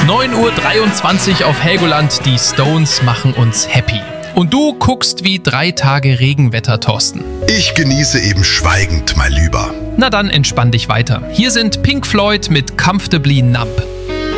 9:23 Uhr auf Helgoland, die Stones machen uns happy. Und du guckst wie 3 Tage Regenwetter, Thorsten. Ich genieße eben schweigend, mein Lieber. Na dann entspann dich weiter. Hier sind Pink Floyd mit Comfortably Numb.